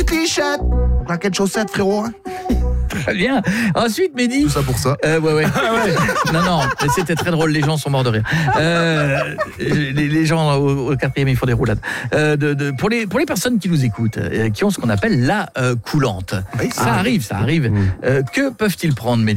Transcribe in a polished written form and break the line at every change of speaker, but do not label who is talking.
clichette. Donc laquelle chaussette, frérot, hein?
Très bien. Ensuite, Mehdi.
Tout ça pour ça.
Ouais. Non, mais c'était très drôle. Les gens sont morts de rire. Les gens au 4e, ils font des roulades. Pour les personnes qui nous écoutent, qui ont ce qu'on appelle la coulante.
Oui,
ça arrive. Que peuvent-ils prendre, Mehdi ?